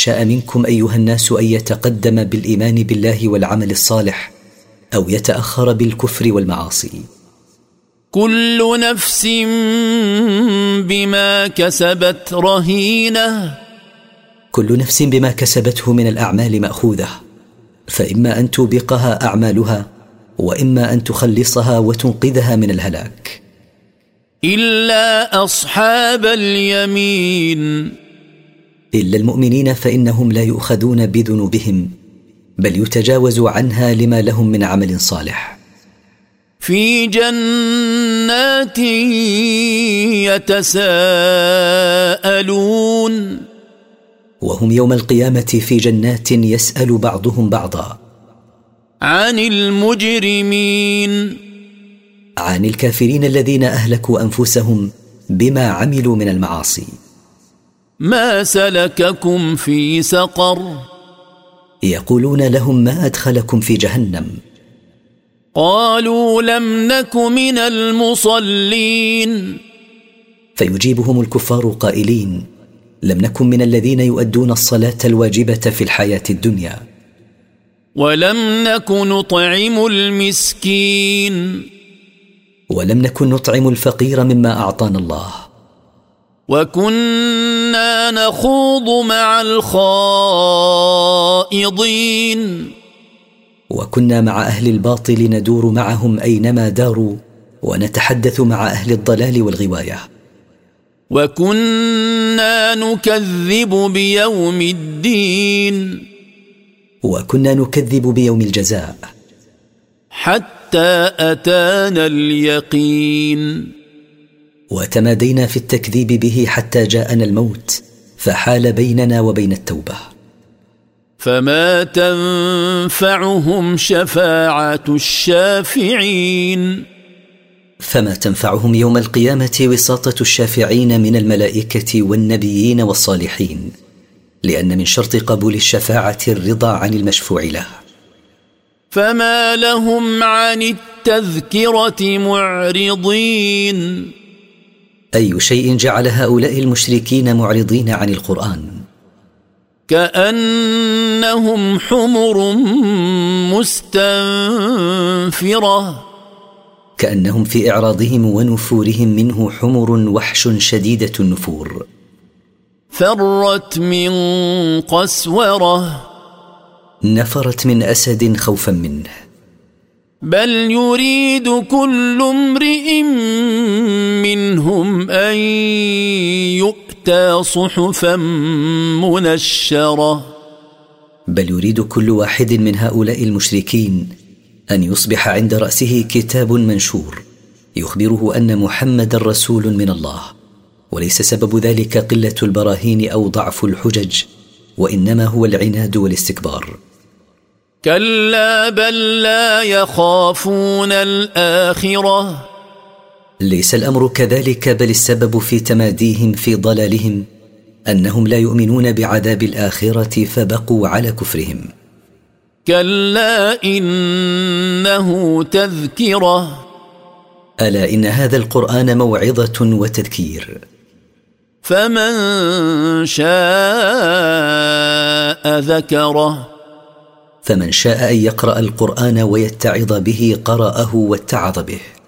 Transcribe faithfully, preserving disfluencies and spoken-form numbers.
شاء منكم أيها الناس أن يتقدم بالإيمان بالله والعمل الصالح أو يتأخر بالكفر والمعاصي. كل نفس بما كسبت رهينة. كل نفس بما كسبته من الأعمال مأخوذة، فإما أن توبقها أعمالها وإما أن تخلصها وتنقذها من الهلاك. إلا أصحاب اليمين. إلا المؤمنين فإنهم لا يؤخذون بذنوبهم بل يتجاوز عنها لما لهم من عمل صالح. في جنات يتساءلون. وهم يوم القيامة في جنات يسأل بعضهم بعضا عن المجرمين. عن الكافرين الذين أهلكوا أنفسهم بما عملوا من المعاصي. ما سلككم في سقر؟ يقولون لهم ما أدخلكم في جهنم؟ قالوا لم نك من المصلين. فيجيبهم الكفار قائلين لم نكن من الذين يؤدون الصلاة الواجبة في الحياة الدنيا. ولم نك نطعم المسكين. ولم نكن نطعم الفقير مما أعطانا الله. وكنا نخوض مع الخائضين. وكنا مع أهل الباطل ندور معهم أينما داروا ونتحدث مع أهل الضلال والغواية. وكنا نكذب بيوم الدين. وكنا نكذب بيوم الجزاء حتى أتانا اليقين. وتمادينا في التكذيب به حتى جاءنا الموت فحال بيننا وبين التوبة. فما تنفعهم شفاعة الشافعين. فما تنفعهم يوم القيامة وساطة الشافعين من الملائكة والنبيين والصالحين، لأن من شرط قبول الشفاعة الرضا عن المشفوع له. فما لهم عن التذكرة معرضين. أي شيء جعل هؤلاء المشركين معرضين عن القرآن؟ كأنهم حمر مستنفرة. كأنهم في إعراضهم ونفورهم منه حمر وحش شديدة النفور. فرت من قسورة. نفرت من أسد خوفا منه. بل يريد كل امرئ منهم أن يؤتى صحفا منشرة. بل يريد كل واحد من هؤلاء المشركين أن يصبح عند رأسه كتاب منشور يخبره أن محمد رسول من الله، وليس سبب ذلك قلة البراهين أو ضعف الحجج، وإنما هو العناد والاستكبار. كلا بل لا يخافون الآخرة. ليس الأمر كذلك، بل السبب في تماديهم في ضلالهم أنهم لا يؤمنون بعذاب الآخرة فبقوا على كفرهم. كلا إنه تذكرة. ألا إن هذا القرآن موعظة وتذكير. فمن شاء ذكره. فمن شاء أن يقرأ القرآن ويتعظ به قرأه واتعظ به.